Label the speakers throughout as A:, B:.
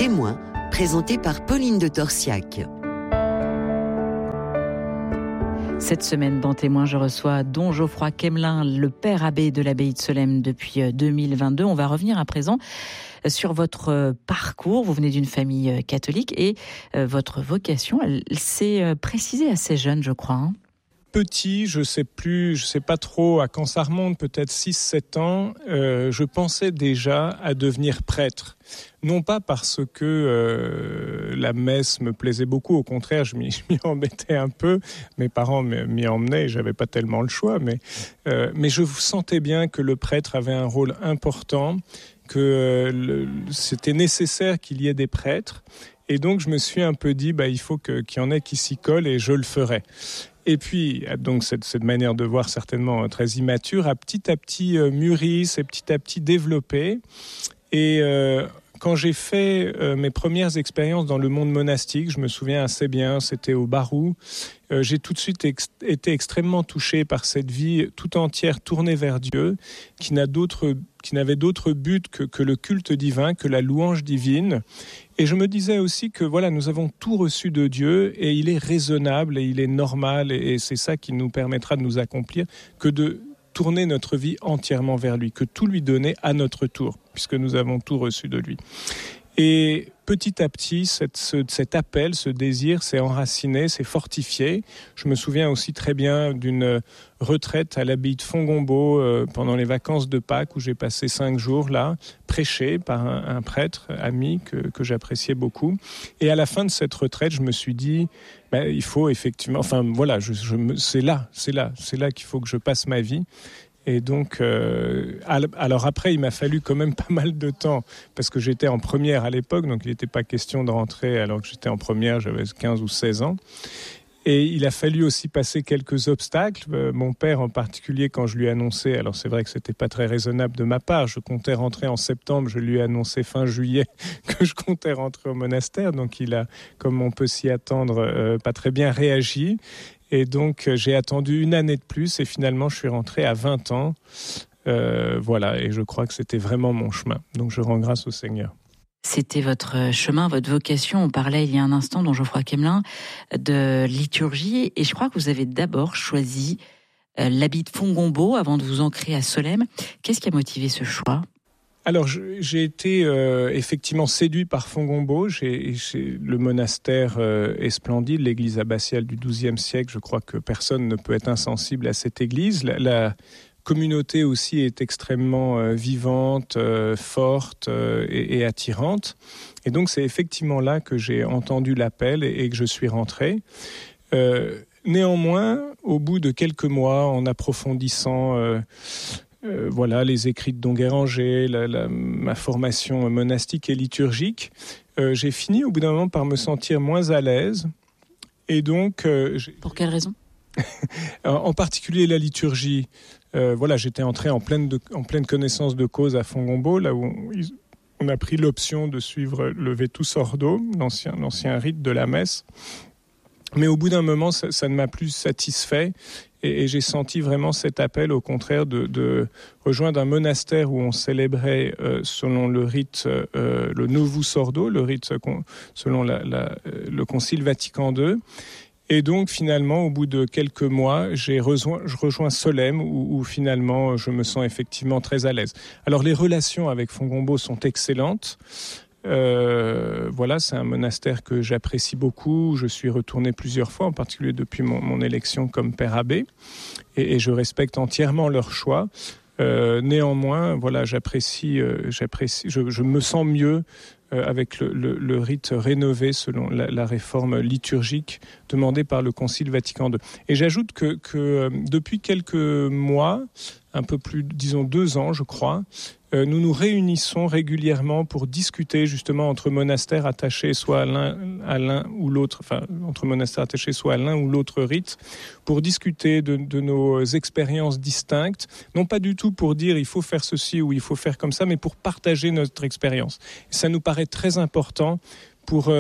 A: Témoin, présenté par Pauline de Torsiac.
B: Cette semaine, dans Témoin, je reçois Don Geoffroy Quemelin, le père abbé de l'abbaye de Solesmes depuis 2022. On va revenir à présent sur votre parcours. Vous venez d'une famille catholique et votre vocation, elle s'est précisée assez jeune, je crois.
C: Petit, je sais pas trop à quand ça remonte, peut-être 6-7 ans, je pensais déjà à devenir prêtre. Non pas parce que la messe me plaisait beaucoup, au contraire, je m'y embêtais un peu. Mes parents m'y emmenaient, j'avais pas tellement le choix, mais je sentais bien que le prêtre avait un rôle important, que c'était nécessaire qu'il y ait des prêtres. Et donc je me suis un peu dit, il faut qu'il y en ait qui s'y collent et je le ferai. Et puis, donc cette manière de voir certainement très immature a petit à petit mûri, s'est petit à petit développé. Et quand j'ai fait mes premières expériences dans le monde monastique, je me souviens assez bien, c'était au Barou, j'ai tout de suite été extrêmement touché par cette vie tout entière tournée vers Dieu, qui n'avait d'autre but que le culte divin, que la louange divine. Et je me disais aussi que nous avons tout reçu de Dieu et il est raisonnable et il est normal et c'est ça qui nous permettra de nous accomplir, que de tourner notre vie entièrement vers lui, que tout lui donner à notre tour, puisque nous avons tout reçu de lui. Et petit à petit, cet appel, ce désir s'est enraciné, s'est fortifié. Je me souviens aussi très bien d'une retraite à l'abbaye de Fongombault pendant les vacances de Pâques, où j'ai passé 5 jours là, prêché par un prêtre ami que j'appréciais beaucoup. Et à la fin de cette retraite, je me suis dit, il faut effectivement, c'est là qu'il faut que je passe ma vie. Et donc, alors après, il m'a fallu quand même pas mal de temps, parce que j'étais en première à l'époque, donc il n'était pas question de rentrer alors que j'étais en première, j'avais 15 ou 16 ans. Et il a fallu aussi passer quelques obstacles. Mon père en particulier, quand je lui ai annoncé, alors c'est vrai que c'était pas très raisonnable de ma part, je comptais rentrer en septembre, je lui ai annoncé fin juillet que je comptais rentrer au monastère, donc il a, comme on peut s'y attendre, pas très bien réagi. Et donc, j'ai attendu 1 année de plus et finalement, je suis rentré à 20 ans. Et je crois que c'était vraiment mon chemin. Donc, je rends grâce au Seigneur.
B: C'était votre chemin, votre vocation. On parlait il y a un instant, Don Geoffroy Quemelin, de liturgie. Et je crois que vous avez d'abord choisi l'abbaye de Fongombault avant de vous ancrer à Solesmes. Qu'est-ce qui a motivé ce choix ?
C: Alors, j'ai été effectivement séduit par Fongombault. Le monastère est splendide, l'église abbatiale du XIIe siècle. Je crois que personne ne peut être insensible à cette église. La communauté aussi est extrêmement vivante, forte et attirante. Et donc, c'est effectivement là que j'ai entendu l'appel et que je suis rentré. Néanmoins, au bout de quelques mois, en approfondissant les écrits de Don Guéranger, ma formation monastique et liturgique, j'ai fini au bout d'un moment par me sentir moins à l'aise. Et donc,
B: pour quelle raison ?
C: En particulier la liturgie. J'étais entré en pleine connaissance de cause à Fongombault, là où on a pris l'option de suivre le Vetus Ordo, l'ancien rite de la messe. Mais au bout d'un moment, ça ne m'a plus satisfait et j'ai senti vraiment cet appel, au contraire, de rejoindre un monastère où on célébrait selon le rite, le Novus Ordo, le rite selon le Concile Vatican II. Et donc, finalement, au bout de quelques mois, je rejoins Solesmes où finalement, je me sens effectivement très à l'aise. Alors, les relations avec Fongombault sont excellentes. C'est un monastère que j'apprécie beaucoup. Je suis retourné plusieurs fois, en particulier depuis mon élection comme père abbé, et je respecte entièrement leur choix. Néanmoins, j'apprécie, je me sens mieux avec le rite rénové selon la réforme liturgique demandée par le Concile Vatican II. Et j'ajoute que depuis quelques mois, un peu plus, disons 2 ans, je crois, nous nous réunissons régulièrement pour discuter justement entre monastères attachés soit à l'un ou l'autre, entre monastères attachés soit à l'un ou l'autre rite, pour discuter de nos expériences distinctes, non pas du tout pour dire il faut faire ceci ou il faut faire comme ça, mais pour partager notre expérience. Et ça nous paraît très important pour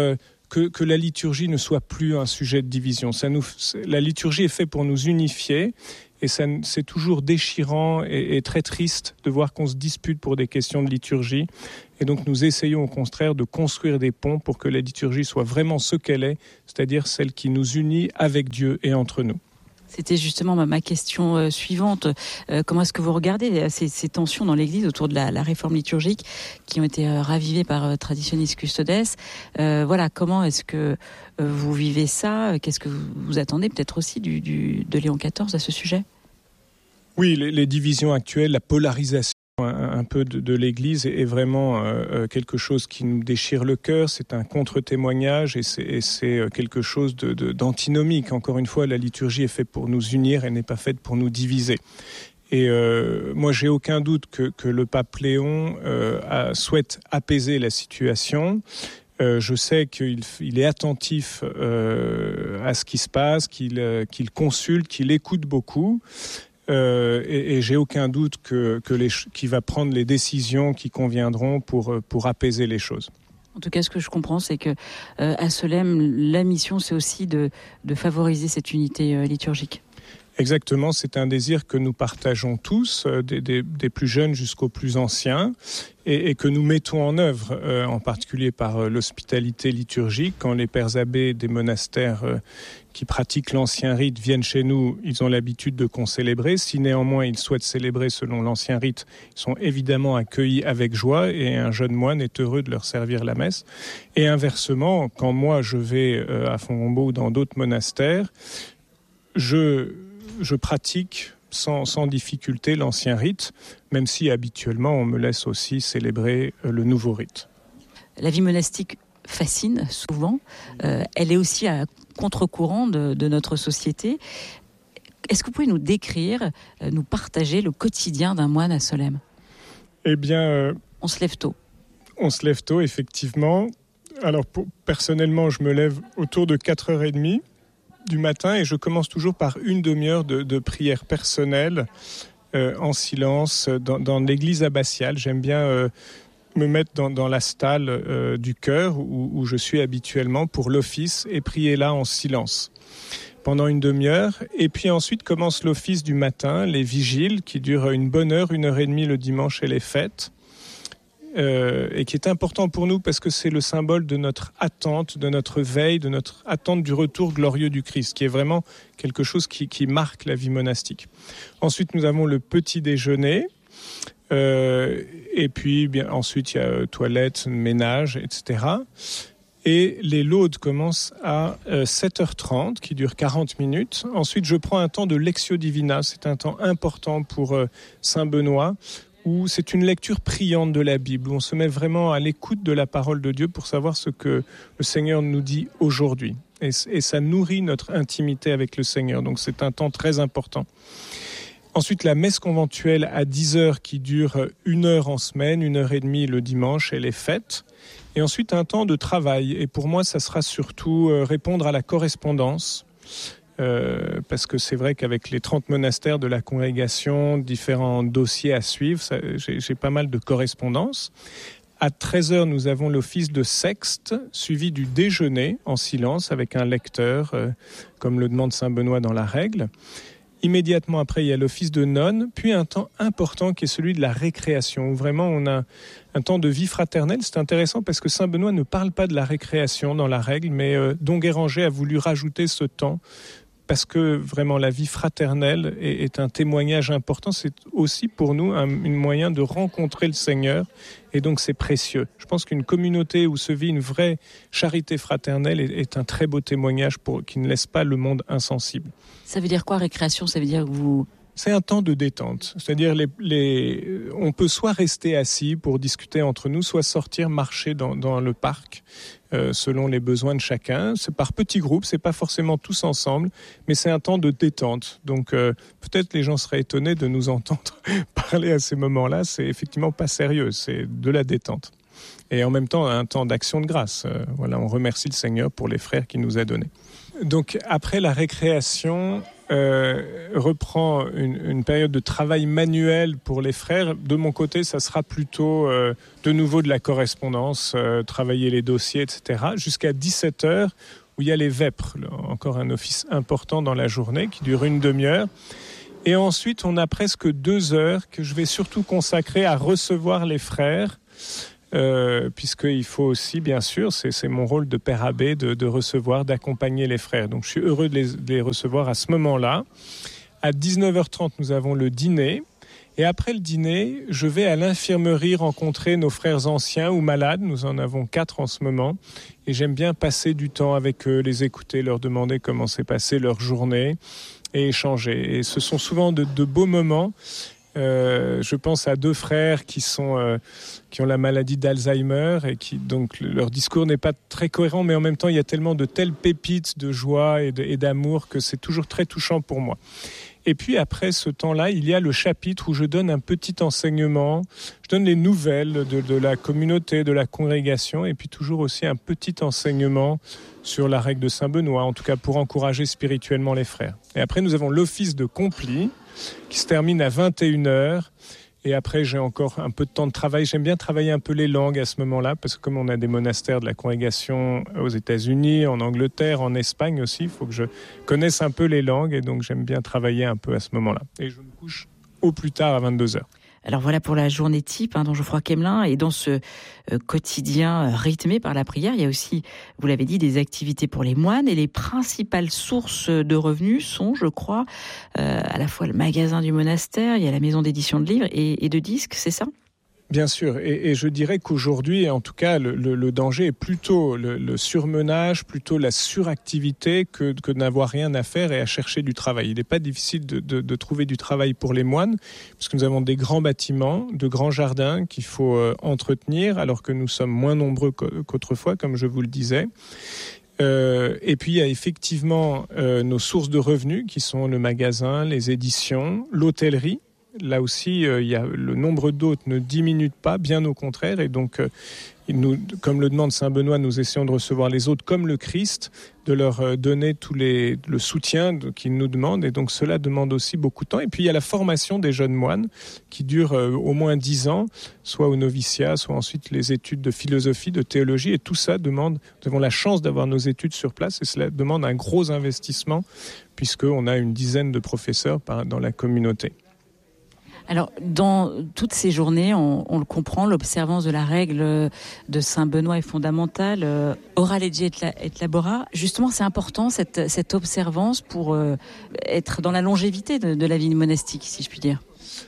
C: que la liturgie ne soit plus un sujet de division. La liturgie est faite pour nous unifier, et c'est toujours déchirant et très triste de voir qu'on se dispute pour des questions de liturgie. Et donc nous essayons au contraire de construire des ponts pour que la liturgie soit vraiment ce qu'elle est, c'est-à-dire celle qui nous unit avec Dieu et entre nous.
B: C'était justement ma question suivante. Comment est-ce que vous regardez ces tensions dans l'Église autour de la réforme liturgique qui ont été ravivées par Traditionis Custodes? Comment est-ce que vous vivez ça? Qu'est-ce que vous attendez peut-être aussi de Léon XIV à ce sujet?
C: Oui, les divisions actuelles, la polarisation un peu de l'Église est vraiment quelque chose qui nous déchire le cœur. C'est un contre-témoignage et c'est quelque chose d'antinomique. Encore une fois, la liturgie est faite pour nous unir, elle n'est pas faite pour nous diviser. Et moi, j'ai aucun doute que le pape Léon souhaite apaiser la situation. Je sais qu'il est attentif à ce qui se passe, qu'il consulte, qu'il écoute beaucoup. Et j'ai aucun doute qu'il va prendre les décisions qui conviendront pour apaiser les choses.
B: En tout cas, ce que je comprends, c'est que à Solesmes, la mission, c'est aussi de favoriser cette unité liturgique.
C: Exactement, c'est un désir que nous partageons tous, des plus jeunes jusqu'aux plus anciens, et que nous mettons en œuvre, en particulier par l'hospitalité liturgique. Quand les pères abbés des monastères qui pratiquent l'ancien rite viennent chez nous, ils ont l'habitude de concélébrer. Si néanmoins ils souhaitent célébrer selon l'ancien rite, ils sont évidemment accueillis avec joie, et un jeune moine est heureux de leur servir la messe. Et inversement, quand moi je vais à Fontgombault ou dans d'autres monastères, je pratique sans difficulté l'ancien rite, même si habituellement on me laisse aussi célébrer le nouveau rite.
B: La vie monastique fascine souvent. Elle est aussi à contre-courant de notre société. Est-ce que vous pouvez nous décrire, nous partager le quotidien d'un moine à Solesmes?
C: Eh bien...
B: on se lève tôt.
C: On se lève tôt, effectivement. Alors, personnellement, je me lève autour de 4h30 du matin et je commence toujours par une demi-heure de prière personnelle en silence dans l'église abbatiale. J'aime bien me mettre dans la stalle du chœur où je suis habituellement pour l'office et prier là en silence pendant une demi-heure. Et puis ensuite commence l'office du matin, les vigiles qui durent une bonne heure, 1h30 le dimanche et les fêtes. Et qui est important pour nous parce que c'est le symbole de notre attente, de notre veille, de notre attente du retour glorieux du Christ, qui est vraiment quelque chose qui marque la vie monastique. Ensuite, nous avons le petit déjeuner, et puis ensuite il y a toilette, ménage, etc. Et les laudes commencent à 7h30, qui dure 40 minutes. Ensuite, je prends un temps de Lectio Divina, c'est un temps important pour Saint Benoît, où c'est une lecture priante de la Bible, où on se met vraiment à l'écoute de la parole de Dieu pour savoir ce que le Seigneur nous dit aujourd'hui. Et ça nourrit notre intimité avec le Seigneur, donc c'est un temps très important. Ensuite, la messe conventuelle à 10h qui dure 1 heure en semaine, 1h30 le dimanche et les fêtes. Et ensuite, un temps de travail. Et pour moi, ça sera surtout répondre à la correspondance. Parce que c'est vrai qu'avec les 30 monastères de la congrégation, différents dossiers à suivre, j'ai pas mal de correspondances. À 13h, nous avons l'office de sexte, suivi du déjeuner en silence avec un lecteur, comme le demande Saint Benoît dans la règle. Immédiatement après, il y a l'office de nonne, puis un temps important qui est celui de la récréation, où vraiment on a un temps de vie fraternelle. C'est intéressant parce que Saint Benoît ne parle pas de la récréation dans la règle, mais Don Guéranger a voulu rajouter ce temps parce que vraiment la vie fraternelle est un témoignage important. C'est aussi pour nous un moyen de rencontrer le Seigneur et donc c'est précieux. Je pense qu'une communauté où se vit une vraie charité fraternelle est un très beau témoignage qui ne laisse pas le monde insensible.
B: Ça veut dire quoi récréation? Ça veut dire que vous...
C: C'est un temps de détente, c'est-à-dire on peut soit rester assis pour discuter entre nous, soit sortir marcher dans le parc selon les besoins de chacun. C'est par petits groupes, c'est pas forcément tous ensemble, mais c'est un temps de détente. Donc peut-être les gens seraient étonnés de nous entendre parler à ces moments-là. C'est effectivement pas sérieux, c'est de la détente. Et en même temps un temps d'action de grâce. Voilà, on remercie le Seigneur pour les frères qu'il nous a donnés. Donc après la récréation, reprend une période de travail manuel pour les frères. De mon côté, ça sera plutôt de nouveau de la correspondance, travailler les dossiers, etc. Jusqu'à 17h, où il y a les vêpres, encore un office important dans la journée qui dure une demi-heure. Et ensuite, on a presque 2 heures que je vais surtout consacrer à recevoir les frères, puisqu'il faut aussi, bien sûr, c'est mon rôle de père abbé de recevoir, d'accompagner les frères. Donc je suis heureux de les recevoir à ce moment-là. À 19h30, nous avons le dîner. Et après le dîner, je vais à l'infirmerie rencontrer nos frères anciens ou malades. Nous en avons 4 en ce moment. Et j'aime bien passer du temps avec eux, les écouter, leur demander comment s'est passée leur journée et échanger. Et ce sont souvent de beaux moments. Je pense à 2 frères qui ont la maladie d'Alzheimer et qui donc leur discours n'est pas très cohérent, mais en même temps il y a tellement de telles pépites de joie et d'amour que c'est toujours très touchant pour moi. Et puis après ce temps-là, il y a le chapitre où je donne un petit enseignement, je donne les nouvelles de la communauté, de la congrégation, et puis toujours aussi un petit enseignement sur la règle de Saint-Benoît, en tout cas pour encourager spirituellement les frères. Et après nous avons l'office de compli qui se termine à 21h. Et après, j'ai encore un peu de temps de travail. J'aime bien travailler un peu les langues à ce moment-là, parce que comme on a des monastères de la congrégation aux États-Unis, en Angleterre, en Espagne aussi, il faut que je connaisse un peu les langues. Et donc, j'aime bien travailler un peu à ce moment-là. Et je me couche au plus tard à 22h.
B: Alors voilà pour la journée type don Geoffroy Quemelin. Et dans ce quotidien rythmé par la prière, il y a aussi, vous l'avez dit, des activités pour les moines. Et les principales sources de revenus sont, je crois, à la fois le magasin du monastère, il y a la maison d'édition de livres et de disques, c'est ça ?
C: Bien sûr, et je dirais qu'aujourd'hui, en tout cas, le danger est plutôt le surmenage, plutôt la suractivité que de n'avoir rien à faire et à chercher du travail. Il n'est pas difficile de trouver du travail pour les moines, puisque nous avons des grands bâtiments, de grands jardins qu'il faut entretenir, alors que nous sommes moins nombreux qu'autrefois, comme je vous le disais. Et puis il y a effectivement nos sources de revenus, qui sont le magasin, les éditions, l'hôtellerie. Là aussi, le nombre d'hôtes ne diminue pas, bien au contraire. Et donc, comme le demande Saint Benoît, nous essayons de recevoir les hôtes comme le Christ, de leur donner le soutien qu'ils nous demandent. Et donc, cela demande aussi beaucoup de temps. Et puis, il y a la formation des jeunes moines qui dure au moins 10 ans, soit au noviciat, soit ensuite les études de philosophie, de théologie. Et tout ça demande, nous avons la chance d'avoir nos études sur place et cela demande un gros investissement puisqu'on a une dizaine de professeurs dans la communauté.
B: Alors, dans toutes ces journées, on le comprend, l'observance de la règle de Saint-Benoît est fondamentale. Ora lege et labora. Justement, c'est important, cette observance pour être dans la longévité de la vie monastique, si je puis dire.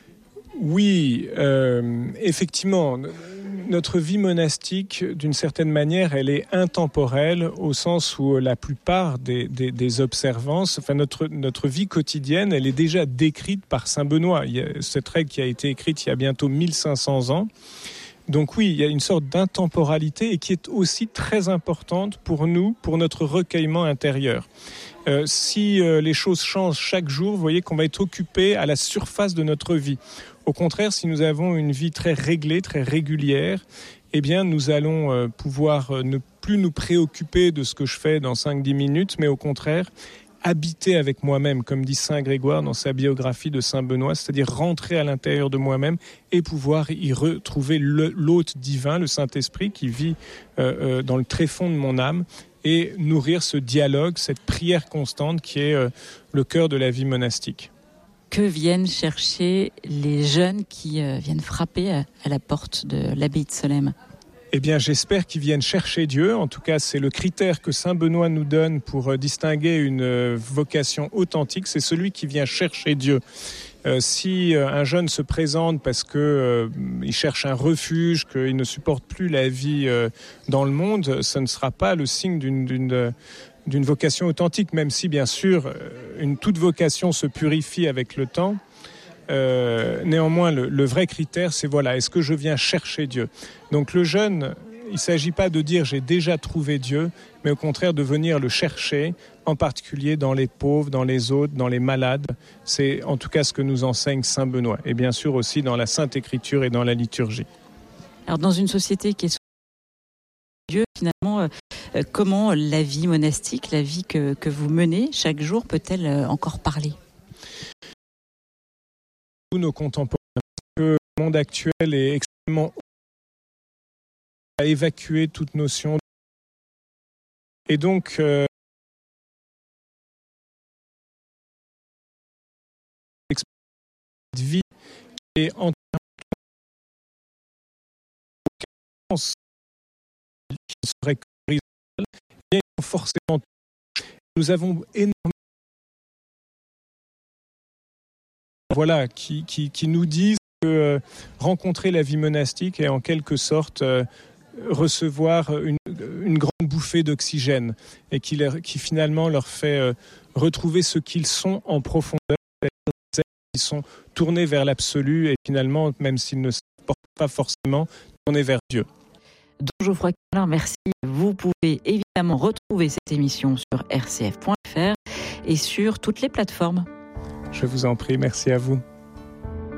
C: Oui, effectivement. Notre vie monastique, d'une certaine manière, elle est intemporelle au sens où la plupart des observances, enfin notre vie quotidienne, elle est déjà décrite par Saint Benoît. Il y a cette règle qui a été écrite il y a bientôt 1500 ans. Donc oui, il y a une sorte d'intemporalité et qui est aussi très importante pour nous, pour notre recueillement intérieur. Si les choses changent chaque jour, vous voyez qu'on va être occupé à la surface de notre vie. Au contraire, si nous avons une vie très réglée, très régulière, eh bien, nous allons pouvoir ne plus nous préoccuper de ce que je fais dans 5-10 minutes, mais au contraire, habiter avec moi-même, comme dit Saint Grégoire dans sa biographie de Saint Benoît, c'est-à-dire rentrer à l'intérieur de moi-même et pouvoir y retrouver l'hôte divin, le Saint-Esprit qui vit dans le tréfonds de mon âme et nourrir ce dialogue, cette prière constante qui est le cœur de la vie monastique.
B: Que viennent chercher les jeunes qui viennent frapper à la porte de l'abbaye de Solesmes ?
C: Eh bien, j'espère qu'ils viennent chercher Dieu. En tout cas, c'est le critère que Saint Benoît nous donne pour distinguer une vocation authentique. C'est celui qui vient chercher Dieu. Si un jeune se présente parce que il cherche un refuge, qu'il ne supporte plus la vie dans le monde, ce ne sera pas le signe d'une vocation authentique, même si, bien sûr, toute vocation se purifie avec le temps. Néanmoins, le vrai critère, c'est est-ce que je viens chercher Dieu ? Donc le jeune, il ne s'agit pas de dire j'ai déjà trouvé Dieu, mais au contraire de venir le chercher, en particulier dans les pauvres, dans les autres, dans les malades. C'est en tout cas ce que nous enseigne Saint Benoît, et bien sûr aussi dans la Sainte Écriture et dans la liturgie.
B: Alors dans une société qui est Dieu. Finalement, comment la vie monastique, la vie que vous menez chaque jour, peut-elle encore parler ?
C: Tous nos contemporains, parce que le monde actuel est extrêmement à évacuer toute notion. Et donc, de vie qui est en qui serait bien forcément. Nous avons énormément qui nous disent que rencontrer la vie monastique est en quelque sorte recevoir une grande bouffée d'oxygène et qui finalement leur fait retrouver ce qu'ils sont en profondeur, qui sont tournés vers l'absolu et finalement, même s'ils ne se portent pas forcément, tournés vers Dieu.
B: Don Geoffroy Quemelin, merci. Vous pouvez évidemment retrouver cette émission sur rcf.fr et sur toutes les plateformes.
C: Je vous en prie, merci à vous.